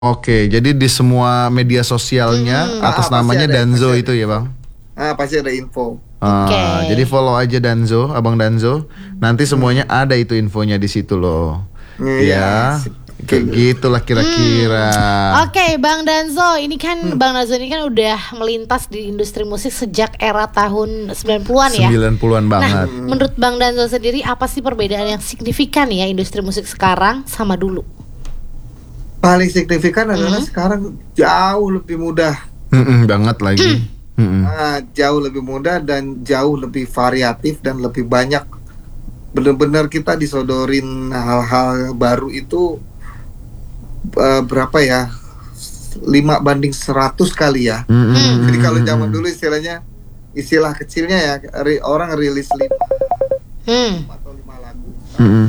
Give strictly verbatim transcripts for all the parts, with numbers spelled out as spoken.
Oke, jadi di semua media sosialnya Hmm. atas Ah, pasti namanya ada, Danzo pasti itu ya bang? Ah, pasti ada info. Ah, Oke. Jadi follow aja Danzo, abang Danzo. Nanti semuanya ada itu infonya di situ loh. Iya, Ya, sip. kayak gitulah kira-kira. Oke, Bang Danzo, ini kan Bang Danzo ini kan udah melintas di industri musik sejak era tahun sembilan puluhan ya. sembilan puluhan Nah, banget. menurut Bang Danzo sendiri apa sih perbedaan yang signifikan ya industri musik sekarang sama dulu? Paling signifikan adalah Hmm. sekarang jauh lebih mudah. Mm-mm, banget lagi. Mm-mm. Ah, jauh lebih mudah dan jauh lebih variatif dan lebih banyak. Benar-benar kita disodorin hal-hal baru itu eh, berapa ya? lima banding seratus kali ya. Mm-mm. Jadi kalau zaman dulu istilahnya, istilah kecilnya ya, ri- orang rilis lima Hmm. atau lima lagu Mm-mm.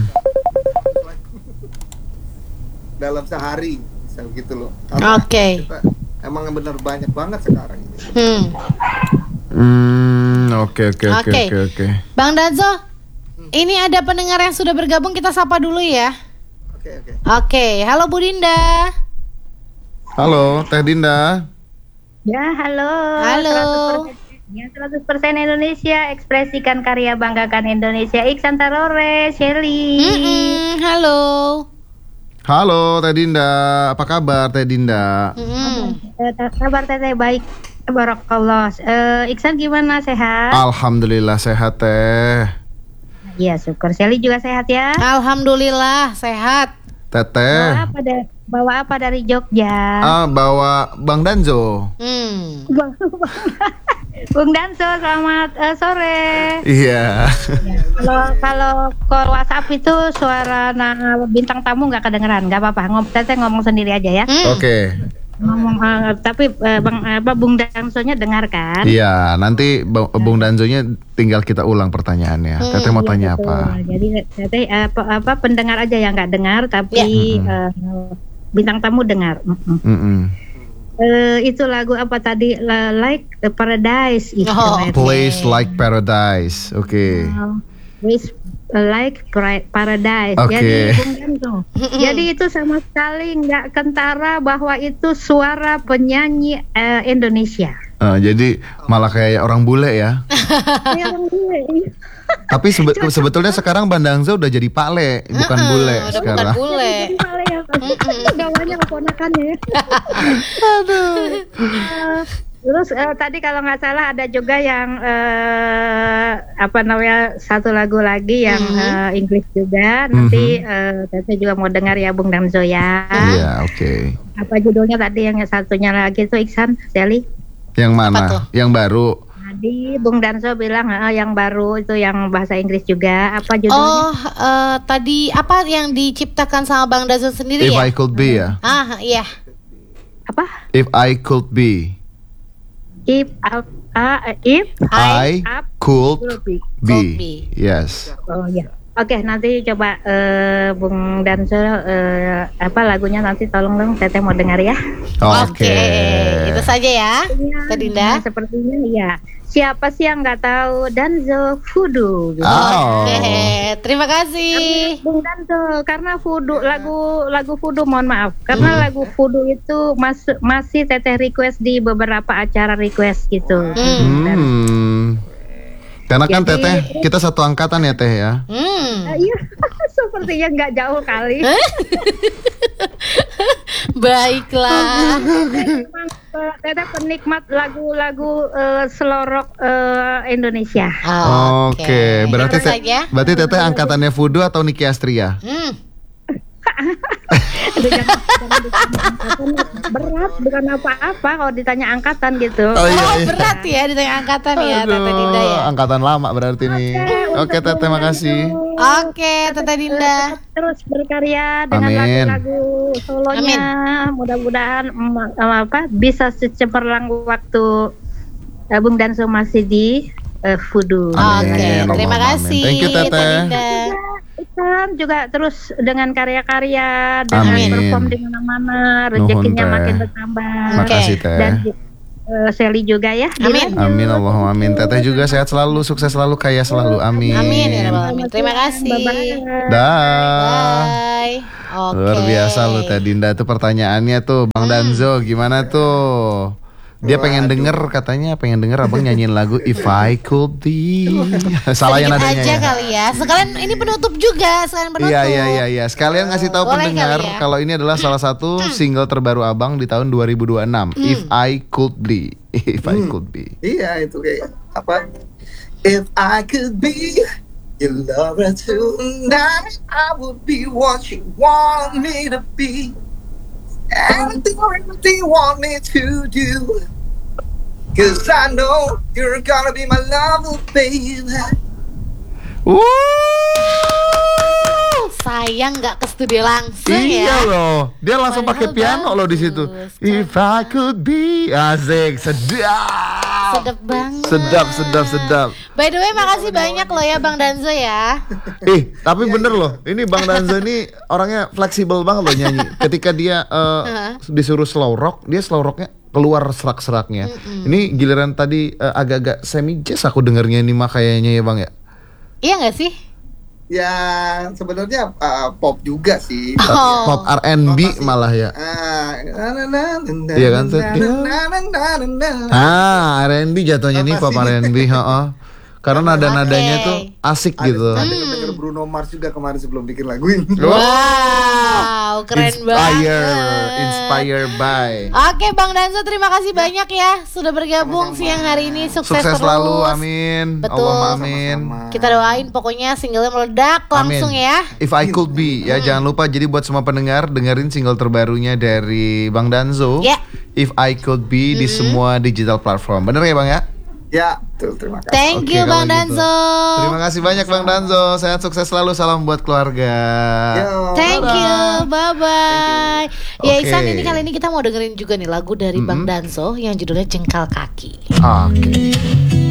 dalam sehari, misal gitu loh. Oke. Kita emang bener banyak banget sekarang ini. Hmm. Hmm, oke oke oke Oke. oke oke. Bang Danzo, ini ada pendengar yang sudah bergabung, kita sapa dulu ya. Oke oke. Oke, halo Bu Dinda. Halo, Teh Dinda. Ya, halo. Halo. seratus persen, ya, seratus persen Indonesia, ekspresikan karya, banggakan Indonesia. Iksan Tarore, Shelly. Mm-mm, halo. Halo Teh Dinda, apa kabar Teh Dinda? Mm-mm. Eh, kabar teteh baik. Barakallah. Eh, Iksan gimana, sehat? Alhamdulillah sehat Teh. Iya, syukur. Shelly juga sehat ya. Alhamdulillah sehat. Teteh. Bawa apa, da- bawa apa dari Jogja? Ah, bawa Bang Danzo. Hmm. Bung Danso, selamat eh, sore. Iya. Kalau kalau call WhatsApp itu suara nah, bintang tamu nggak kedengeran, nggak apa-apa. Ngom, teteh ngomong sendiri aja ya. Hmm. Oke. Ngomong, eh, tapi eh, bang apa Bung Dansonya dengar kan? Iya, nanti Bang- Bung Danzonya tinggal kita ulang pertanyaannya. Hmm, Teteh mau Iya, tanya betul. apa? Jadi teteh apa, apa pendengar aja yang nggak dengar, tapi Ya. eh, bintang tamu dengar. Mm-mm. Mm-mm. Eh, itu lagu apa tadi? La- Like the Paradise itu. Oh, Teteh. Place like paradise. Oke. Oh, Wish like pra- paradise. Oke. Jadi Bung Danso. Jadi itu sama sekali nggak kentara bahwa itu suara penyanyi eh, Indonesia. Eh, jadi malah kayak orang bule ya. Ya, Bang Gue. Tapi sebe- sebetulnya sekarang Bang Danzo udah jadi pale, bukan Mm-mm, bule udah bukan sekarang. bule. Jadi paling ya, gawanya keponakannya ya. Eh, Terus eh, tadi kalau nggak salah ada juga yang eh, apa namanya satu lagu lagi yang Mhm. eh, Inggris juga. Nanti eh, Teteh juga mau dengar ya Bung Danzo ya. Iya, oke. Apa judulnya tadi yang satunya lagi itu Iksan, Sally? Yang mana? Apa tuh? Yang baru. Tadi Bung Danzo bilang "Ah, yang baru itu yang bahasa Inggris juga. Apa judulnya? Oh, eh, tadi apa yang diciptakan sama Bang Danzo sendiri If ya? I could be ya. Ah, iya. Apa? If I could be. If up, ah, if I up could will be. Could be. be. Yes. Oh ya. Oke, nanti coba eh, Bung Danzo eh, apa lagunya nanti tolong dong Teteh mau dengar ya. Oke. Itu saja ya. Teh Dinda. Nah, sepertinya iya. Siapa sih yang nggak tahu Danzo Voodoo? Gitu. Oh. Oke, terima kasih. Bung Danzo, karena Voodoo lagu lagu Voodoo, mohon maaf, karena lagu Voodoo itu masuk masih Teteh request di beberapa acara request gitu. Hmm. Hmm. Karena kan Jadi- Teteh kita satu angkatan ya Teh ya. Hmm. Ah, iya, sepertinya nggak jauh kali. Baiklah. Memang eh, Teteh penikmat lagu-lagu eh, selorok eh, Indonesia. Oke, berarti Itu te- saja. berarti Teteh angkatannya Voodoo atau Niki Astria? Hmm. Aduh, jangan- jangan ditanya angkatan, berat bukan apa-apa kalau ditanya angkatan gitu. Oh iya. Oh, iya. berat ya di tengah angkatan ya, Aduh, Teteh Dinda ya. angkatan lama berarti nih. Oke, untuk Teteh makasih. Oke, Teteh Dinda. Terus berkarya dengan Amin. lagu-lagu solonya. Mudah-mudahan mm, eh, apa bisa secemerlang waktu eh, Bung Danso masih di eh, Voodoo. Oke, Amin. terima Allahumma kasih amin. Thank you, Teteh. Dinda. Kan juga terus dengan karya-karya dengan Amin. perform di mana-mana, rezekinya Teh. makin bertambah. Makasih Teh. Dan eh, Shelly juga ya. Amin. dilanjut. Amin Allahumma amin. Teteh juga sehat selalu, sukses selalu, kaya selalu. Amin. Amin ya rabbal alamin. Terima kasih. Bye-bye. Dah. Bye. Oke. Luar biasa lu Teh Dinda tuh pertanyaannya tuh Bang Danzo gimana tuh? Dia pengen Waduh. denger katanya pengen denger abang nyanyiin lagu If I Could Be. Salah yang Sedikit nadanya aja ya. kali ya. Sekalian ini penutup juga, sekalian penutup. Iya iya iya iya. Sekalian ngasih tahu Boleh pendengar kali ya. kalau ini adalah salah satu single terbaru abang di tahun dua ribu dua puluh enam. If I Could Be. If I Hmm. Could Be. Iya itu kayak apa? If I could be your lover tonight, I would be what you want me to be. Anything or anything you want me to do. Cause I know you're gonna be my lover, baby. Wuh. Sayang nggak ke studio langsung Iya ya. loh, dia langsung pakai Padahal piano loh di situ. bagus, If I could be, asik, sedap, Sedap banget. sedap, sedap, sedap. By the way, makasih banyak loh ya Bang Danzo ya. Eh, tapi bener loh, ini Bang Danzo ini orangnya fleksibel banget loh nyanyi. Ketika dia eh, disuruh slow rock, dia slow rocknya keluar serak-seraknya. Ini giliran tadi eh, agak-agak semi jazz aku dengernya ini mah kayaknya ya Bang ya. Iya nggak sih? Ya sebenarnya uh, pop juga sih. Oh. Pop R and B malah ya. Ah, na- na- na- na- Iya kan, Teh? na- na- na- na- na- na- Ah, R and B jatuhnya nih Apa pop sih? R and B, heeh. Karena nada-nadanya Oke. tuh asik Ada- gitu. Ada denger Bruno Mars juga kemarin sebelum bikin lagu ini. Wow, keren Inspire, banget. inspire by. Oke Bang Danzo, terima kasih banyak ya sudah bergabung Sama-sama. siang hari ini. Sukses, Sukses terus. selalu, amin. Betul. Allahumma amin. Sama-sama. Kita doain pokoknya singlenya meledak langsung Amin. ya. If I Could Be ya, jangan lupa jadi buat semua pendengar dengerin single terbarunya dari Bang Danzo. Ya. If I Could Be di semua digital platform. Bener ya Bang ya? Ya, betul, terima kasih. Thank Oke, you kalau Bang gitu. Danzo. Terima kasih banyak Bang Danzo. Sehat sukses selalu. Salam buat keluarga. Yo. Thank you, bye bye. Ya Oke. Ihsan, ini kali ini kita mau dengerin juga nih lagu dari Bang Danzo yang judulnya Jengkal Kaki. Oke.